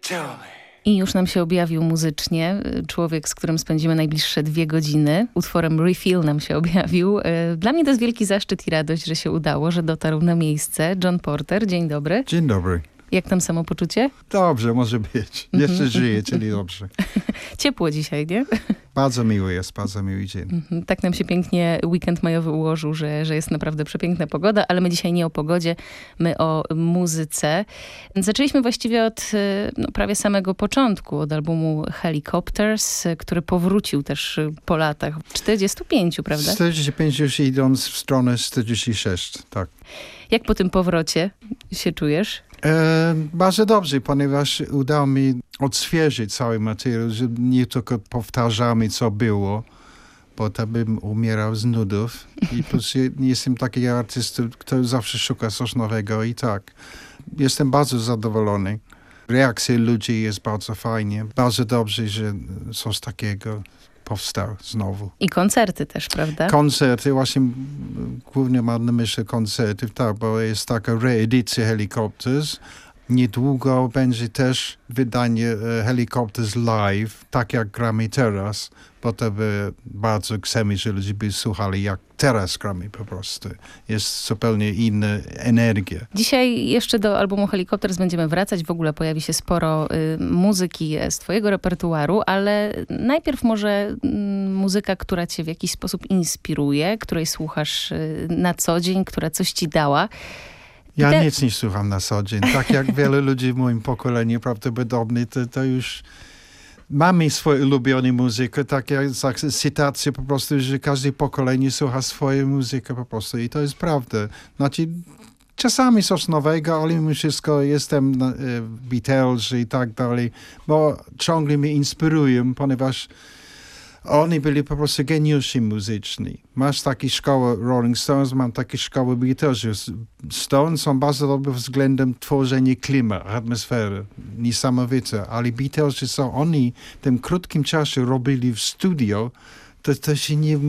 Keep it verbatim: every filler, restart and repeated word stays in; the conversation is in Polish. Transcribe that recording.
Tell me. I już nam się objawił muzycznie człowiek, z którym spędzimy najbliższe dwie godziny. Utworem Refill nam się objawił. Dla mnie to jest wielki zaszczyt i radość, że się udało, że dotarł na miejsce. John Porter, dzień dobry. Dzień dobry. Jak tam samopoczucie? Dobrze, może być. Jeszcze mm-hmm. żyję, czyli dobrze. Ciepło dzisiaj, nie? Bardzo miły jest, bardzo miły dzień. Mm-hmm. Tak nam się pięknie weekend majowy ułożył, że, że jest naprawdę przepiękna pogoda, ale my dzisiaj nie o pogodzie, my o muzyce. Zaczęliśmy właściwie od no, prawie samego początku, od albumu Helicopters, który powrócił też po latach. czterdziestu pięciu, prawda? czterdzieści pięć już idąc w stronę czterdzieści sześć, tak. Jak po tym powrocie się czujesz? E, bardzo dobrze, ponieważ udało mi odświeżyć cały materiał, że nie tylko powtarzamy, co było, bo to bym umierał z nudów. I po prostu jestem taki artystą, który zawsze szuka coś nowego i tak. Jestem bardzo zadowolony. Reakcja ludzi jest bardzo fajnie. Bardzo dobrze, że coś takiego powstał znowu. I koncerty też, prawda? Koncerty, właśnie głównie mam na myśli koncerty, tak, bo jest taka reedycja Helicopters. Niedługo będzie też wydanie uh, Helicopters Live, tak jak gramy teraz, bo to by bardzo chcemy, że ludzie by słuchali, jak teraz gramy po prostu. Jest zupełnie inna energia. Dzisiaj jeszcze do albumu Helicopters będziemy wracać. W ogóle pojawi się sporo y, muzyki z twojego repertuaru, ale najpierw może y, muzyka, która cię w jakiś sposób inspiruje, której słuchasz y, na co dzień, która coś ci dała. Ja te... nic nie słucham na co dzień. Tak jak wiele ludzi w moim pokoleniu prawdopodobnie, to, to już mamy swoje ulubione muzykę, tak jak cytacje po prostu, że każde pokolenie słucha swojej muzyki po prostu i to jest prawda. Znaczy, czasami coś nowego, ale mimo wszystko jestem e, Beatles i tak dalej, bo ciągle mnie inspirują, ponieważ oni byli po prostu geniuszy muzyczni. Masz takie szkoły Rolling Stones, mam takie szkoły Beatles. Stones są bardzo dobre względem tworzenia klimatu, atmosfery. Niesamowite. Ale Beatles, są oni w tym krótkim czasie robili w studio, to, to się nie